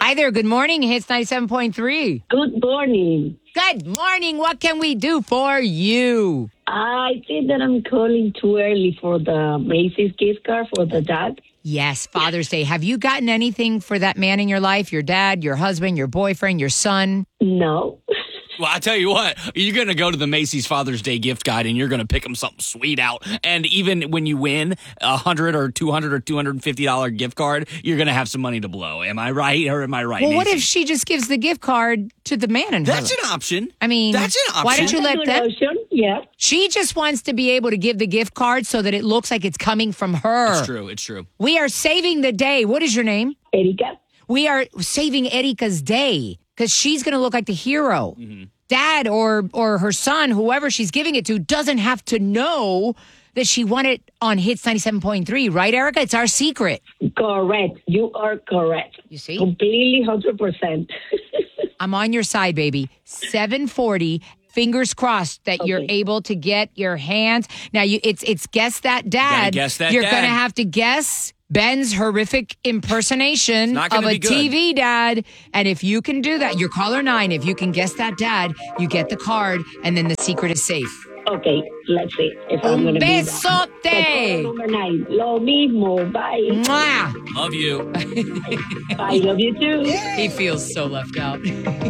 Hi there. Good morning. Hits 97.3. Good morning. Good morning. What can we do for you? I think that I'm calling too early for the Macy's gift card for the dad. Yes, Father's Day. Have you gotten anything for that man in your life? Your dad, your husband, your boyfriend, your son? No. Well, I tell you what, you're going to go to the Macy's Father's Day gift guide and you're going to pick them something sweet out. And even when you win $100 or $200 or $250 gift card, you're going to have some money to blow. Am I right or am I right? Well, what Nancy? if she just gives the gift card to the man in her That's life? an option. I mean, that's an option. why don't you let Good them? option. Yeah. She just wants to be able to give the gift card so that it looks like it's coming from her. It's true. It's true. We are saving the day. What is your name? Erika. We are saving Erika's day because she's going to look like the hero. Mm-hmm. Dad or her son, whoever she's giving it to, doesn't have to know that she won it on Hits 97.3, right, Erica? It's our secret. Correct. You are correct. You see? Completely 100%. I'm on your side, baby. 7:40. Fingers crossed that you're able to get your hands. Now, it's guess that dad. Guess that you're dad. going to have to guess Ben's horrific impersonation not of gonna a be good. TV dad. And if you can do that, you're caller 9. If you can guess that dad, you get the card, and then the secret is safe. Okay, let's see if I'm going to be that. So, Besote. number 9. Lo mismo. Bye. Mwah. Love you. Bye. Love you too. He feels so left out.